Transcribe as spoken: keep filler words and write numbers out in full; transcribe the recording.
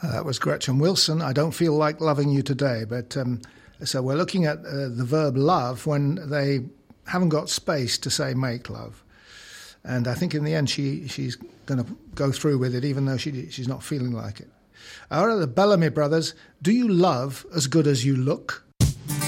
Uh, that was Gretchen Wilson. I don't feel like loving you today. But um, so we're looking at uh, the verb love when they haven't got space to say make love. And I think in the end she she's going to go through with it, even though she she's not feeling like it. All right, the Bellamy Brothers. Do you love as good as you look?